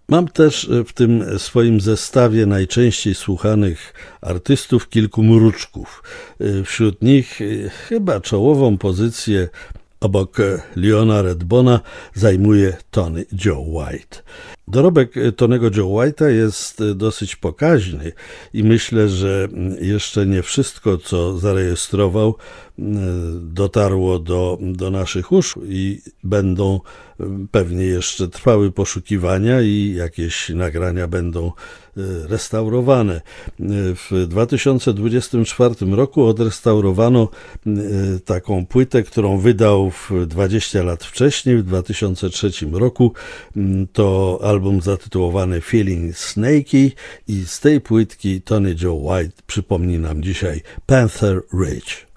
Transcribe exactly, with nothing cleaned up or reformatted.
Mam też w tym swoim zestawie najczęściej słuchanych artystów kilku mruczków. Wśród nich chyba czołową pozycję obok Leona Redbona zajmuje Tony Joe White. Dorobek Tonego Joe White'a jest dosyć pokaźny i myślę, że jeszcze nie wszystko, co zarejestrował, dotarło do, do naszych uszu i będą pewnie jeszcze trwały poszukiwania i jakieś nagrania będą restaurowane. W dwa tysiące dwudziestym czwartym roku odrestaurowano taką płytę, którą wydał dwadzieścia lat wcześniej, w dwa tysiące trzecim roku. To album zatytułowany Feeling Snaky i z tej płytki Tony Joe White przypomni nam dzisiaj Panther Ridge.